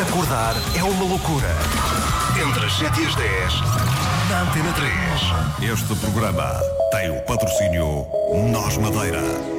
Acordar é uma loucura. Entre as 7 e as 10, na Antena 3. Este programa tem o patrocínio Nós Madeira.